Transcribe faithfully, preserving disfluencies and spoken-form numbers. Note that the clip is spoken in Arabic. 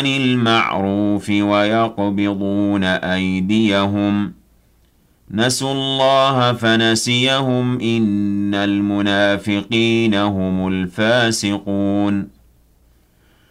الْمَعْرُوفِ وَيَقْبِضُونَ أَيْدِيَهُمْ نَسُوا اللَّهَ فَنَسِيَهُمْ ۗ إِنَّ الْمُنَافِقِينَ هُمُ الْفَاسِقُونَ